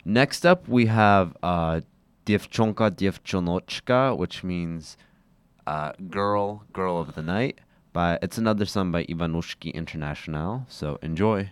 Next up, we have Dievchonka Dievchonochka, which means Girl of the Night. It's another song by Ivanushki International, so enjoy.